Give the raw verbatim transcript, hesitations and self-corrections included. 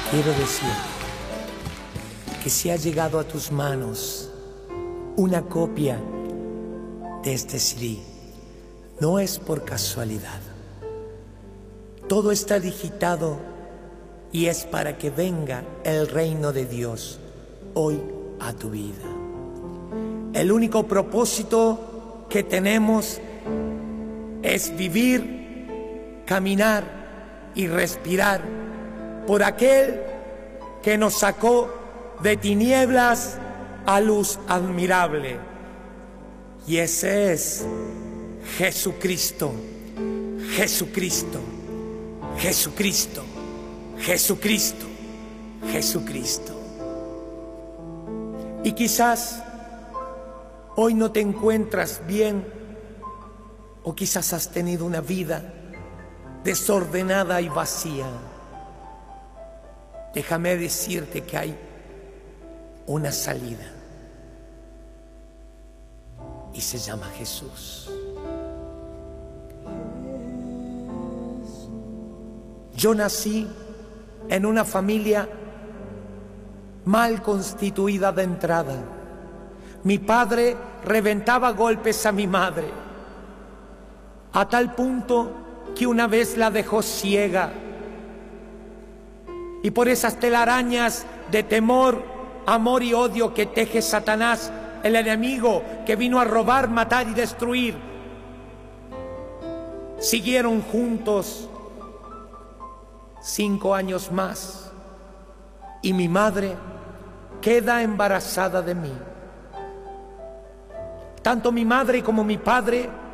quiero decir que si ha llegado a tus manos una copia de este C D, no es por casualidad. Todo está digitado y es para que venga el reino de Dios hoy a tu vida. El único propósito que tenemos es vivir, caminar y respirar por aquel que nos sacó de tinieblas a luz admirable. Y ese es Jesucristo, Jesucristo, Jesucristo, Jesucristo, Jesucristo. Y quizás hoy no te encuentras bien, o quizás has tenido una vida desordenada y vacía. Déjame decirte que hay una salida y se llama Jesús. Yo nací en una familia mal constituida de entrada. Mi padre reventaba golpes a mi madre, a tal punto que una vez la dejó ciega. Y por esas telarañas de temor, amor y odio que teje Satanás, el enemigo que vino a robar, matar y destruir, siguieron juntos cinco años más, y mi madre queda embarazada de mí. Tanto mi madre como mi padre